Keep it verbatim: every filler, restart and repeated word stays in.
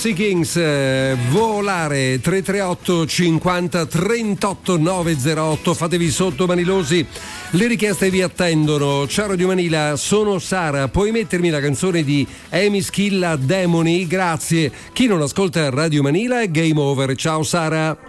Gypsy Kings, eh, volare tre tre otto cinquanta trentotto novecentotto. Fatevi sotto, manilosi, le richieste vi attendono. Ciao Radio Manila, sono Sara, puoi mettermi la canzone di Amy Schilla, Demoni? Grazie. Chi non ascolta Radio Manila è game over. Ciao Sara.